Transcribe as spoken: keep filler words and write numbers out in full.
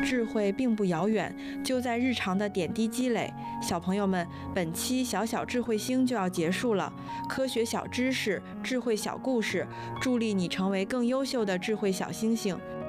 智慧并不遥远，就在日常的点滴积累。小朋友们，本期小小智慧星就要结束了。科学小知识，智慧小故事，助力你成为更优秀的智慧小星星。